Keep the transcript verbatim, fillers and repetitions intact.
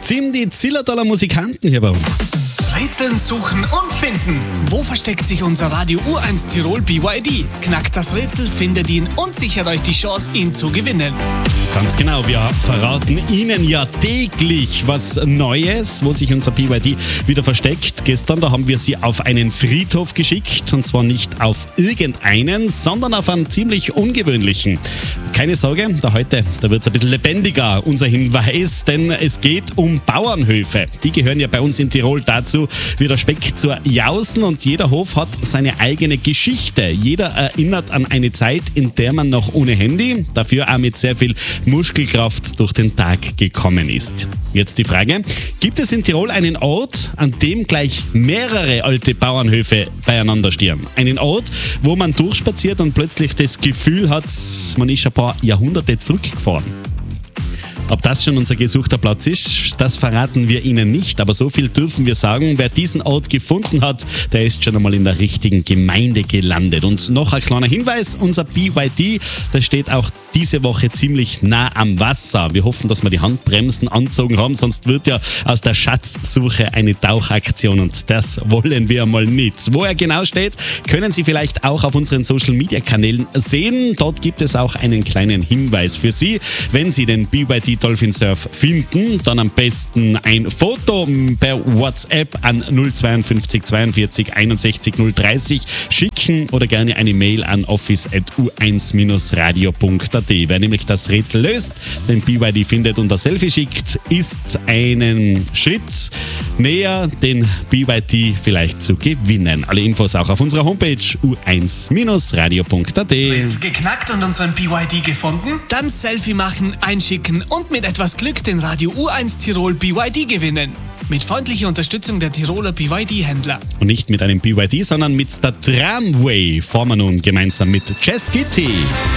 sind die Zillertaler Musikanten hier bei uns. Rätseln, suchen und finden. Wo versteckt sich unser Radio U eins Tirol B Y D? Knackt das Rätsel, findet ihn und sichert euch die Chance, ihn zu gewinnen. Ganz genau, wir verraten Ihnen ja täglich was Neues, wo sich unser B Y D wieder versteckt. Gestern, da haben wir Sie auf einen Friedhof geschickt, und zwar nicht auf irgendeinen, sondern auf einen ziemlich ungewöhnlichen. Keine Sorge, da heute, da wird es ein bisschen lebendiger, unser Hinweis, denn es geht um Bauernhöfe. Die gehören ja bei uns in Tirol dazu, wie der Speck zur Jausen, und jeder Hof hat seine eigene Geschichte. Jeder erinnert an eine Zeit, in der man noch ohne Handy, dafür auch mit sehr viel Muskelkraft durch den Tag gekommen ist. Jetzt die Frage, gibt es in Tirol einen Ort, an dem gleich mehrere alte Bauernhöfe beieinander stehen? Einen Ort, wo man durchspaziert und plötzlich das Gefühl hat, man ist ein paar Jahrhunderte zurückgefahren. Ob das schon unser gesuchter Platz ist, das verraten wir Ihnen nicht, aber so viel dürfen wir sagen, wer diesen Ort gefunden hat, der ist schon einmal in der richtigen Gemeinde gelandet. Und noch ein kleiner Hinweis, unser B Y D, das steht auch diese Woche ziemlich nah am Wasser. Wir hoffen, dass wir die Handbremsen angezogen haben, sonst wird ja aus der Schatzsuche eine Tauchaktion, und das wollen wir mal nicht. Wo er genau steht, können Sie vielleicht auch auf unseren Social-Media-Kanälen sehen. Dort gibt es auch einen kleinen Hinweis für Sie. Wenn Sie den B Y D Dolphin Surf finden, dann am besten ein Foto per WhatsApp an null zweiundfünfzig zweiundvierzig einundsechzig null dreißig schicken oder gerne eine Mail an office at u eins radio punkt a t. Wer nämlich das Rätsel löst, den B Y D findet und das Selfie schickt, ist einen Schritt näher, den B Y D vielleicht zu gewinnen. Alle Infos auch auf unserer Homepage u eins radio punkt a t. Rätsel geknackt und unseren B Y D gefunden? Dann Selfie machen, einschicken und mit etwas Glück den Radio U eins Tirol B Y D gewinnen. Mit freundlicher Unterstützung der Tiroler B Y D-Händler. Und nicht mit einem B Y D, sondern mit der Tramway fahren wir nun gemeinsam mit Jazz Kitty.